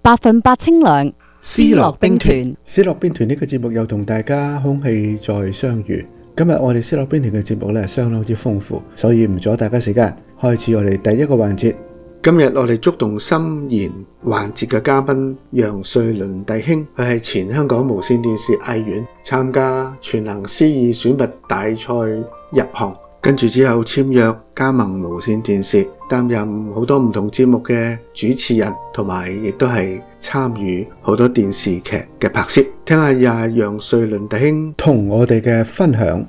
100%清涼，思樂兵團。 思樂兵團呢個節目又同大家空氣再相遇。今日我哋思樂兵團嘅節目相當之豐富，所以唔阻大家時間，開始我哋第一個環節。今日我哋觸動心弦環節嘅嘉賓楊瑞麟弟兄，佢係前香港無線電視藝員，參加全能司儀選拔大賽入行，跟住之後簽約加盟無線電視，擔任好多唔同節目嘅主持人，同埋亦都係參與好多電視劇嘅拍攝。聽下楊瑞麟弟兄同我哋嘅分享。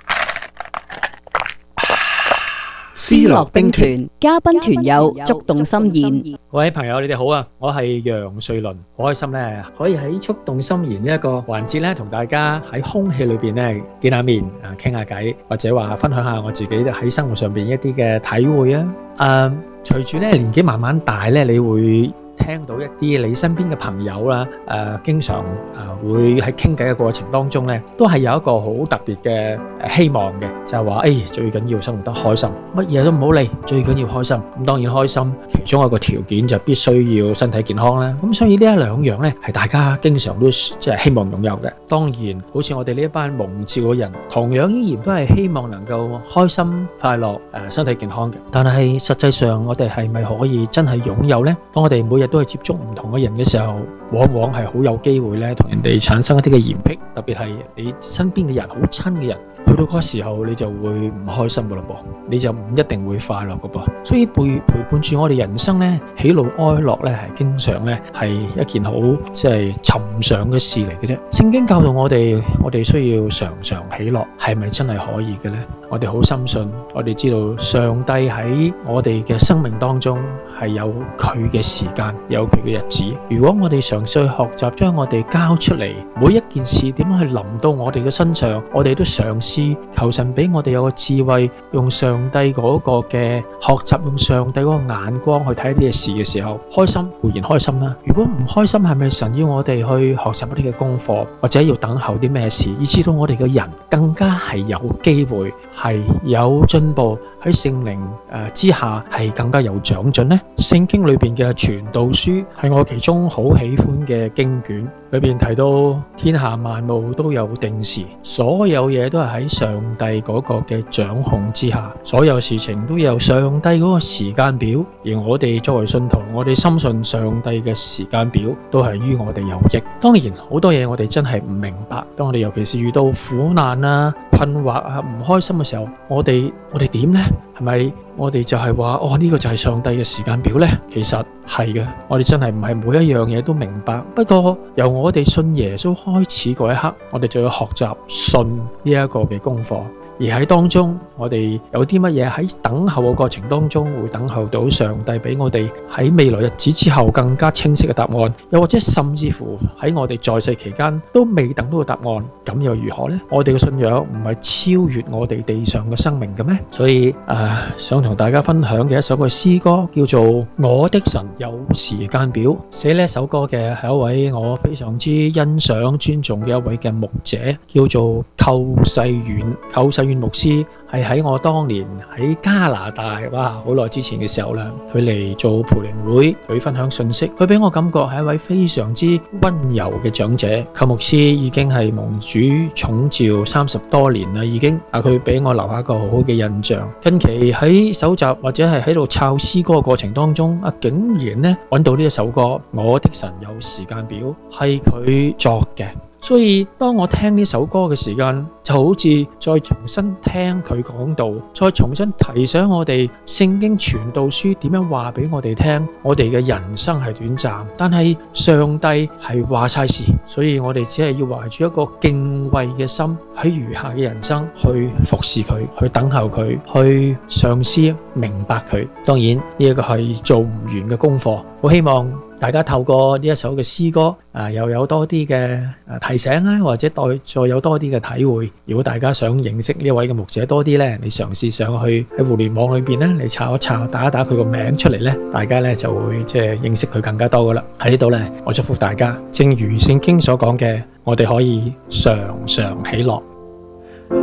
思樂兵團嘉賓團友觸動心弦。 各位朋友，你哋好啊！我係楊瑞麟，好開心咧，可以喺觸動心弦呢一個環節咧，同大家喺空氣裏邊咧見下面啊，傾下偈，或者話分享下我自己喺生活上邊一啲嘅體會啊。隨住咧年紀慢慢大咧，你會聽到一啲你身邊嘅朋友啦，經常會喺傾偈嘅過程當中咧，都係有一個好特別嘅希望嘅，就係話最緊要生活得開心，乜嘢都唔好理，最緊要開心。咁當然開心，其中一個條件就必須要身體健康啦。咁所以呢一兩樣咧，係大家經常都即係希望擁有嘅。當然，好似我哋呢一班蒙召嘅人，同樣依然都係希望能夠開心、快樂、身體健康嘅。但係實際上，我哋係咪可以真係擁有呢？當我哋每日都去接觸唔同嘅人嘅時候，往往係好有機會咧，同人哋產生一啲嘅嫌隙，特別係你身邊嘅人，好親嘅人，去到嗰個時候你就會唔開心噶咯噃，你就唔一定會快樂噶噃。所以陪伴住我哋人生咧，喜怒哀樂咧，係經常咧係一件好即係尋常嘅事嚟嘅啫。聖經教導我哋需要常常喜樂，係咪真係可以嘅咧？我哋好深信，我哋知道上帝喺我哋嘅生命當中係有佢嘅時間，有佢嘅日子。如果我哋嘗試去學習將我哋交出嚟，每一件事點樣去臨到我哋嘅身上，我哋都嘗試求神俾我哋有個智慧，用上帝嗰個嘅學習，用上帝嗰個眼光去睇呢啲事嘅時候，開心固然開心啦。如果唔開心，係咪神要我哋去學習一啲嘅功課，或者要等候啲咩事，以至到我哋嘅人更加係有機會係有進步，喺聖靈之下係更加有長進呢？聖經裏邊嘅傳道書係我其中好喜歡嘅經卷，裏邊提到天下萬物都有定時，所有嘢都係喺上帝嗰個嘅掌控之下，所有事情都有上帝嗰個時間表。而我哋作為信徒，我哋深信上帝嘅時間表都係於我哋有益。當然好多嘢我哋真係唔明白，當我哋尤其是遇到苦難啊、困惑啊、唔開心嘅時候，我哋點呢？係咪我哋就係話呢個就係上帝嘅時間表呢？其實係嘅，我哋真係唔係每一樣嘢都明白。不過由我哋信耶穌開始嗰一刻，我哋就要學習信呢一個嘅功課。而喺當中，我哋有啲乜嘢喺等候嘅過程當中，會等候到上帝俾我哋喺未來日子之後更加清晰嘅答案，又或者甚至乎喺我哋在世期間都未等到個答案，咁又如何呢？我哋嘅信仰唔係超越我哋地上嘅生命嘅咩？所以想同大家分享嘅一首嘅詩歌叫做《我的神有時間表》。寫呢一首歌嘅係一位我非常之欣賞尊重嘅一位嘅牧者，叫做寇世遠。寇世遠牧師係喺我當年喺加拿大，好耐之前嘅時候啦，佢嚟做培靈會，佢分享信息，佢俾我感覺係一位非常之溫柔嘅長者。寇牧師已經係蒙主寵召30多年啦，已經佢俾我留下一個好好嘅印象。近期喺搜集或者係喺度抄詩歌嘅過程當中，竟然呢揾到呢一首歌《我的神有時間表》，係佢作嘅。所以當我聽呢首歌嘅時間，就好似再重新聽佢講道，再重新提醒我哋聖經傳道書點樣話俾我哋聽，我哋嘅人生係短暫，但係上帝係話晒事，所以我哋只係要懷住一個敬畏嘅心，喺餘下嘅人生去服侍佢，去等候佢，去嘗試明白佢。當然呢一個係做唔完嘅功課，好希望大家透過呢一首嘅詩歌，又有多啲嘅提醒啦，或者再有多啲嘅體會。如果大家想認識呢位嘅牧者多啲呢，你嘗試上去喺互聯網裏邊呢，你查一查，打一打佢個名出嚟呢，大家呢就會即係認識佢更加多噶啦。喺呢度呢，我祝福大家，正如聖經所講嘅，我哋可以常常喜樂。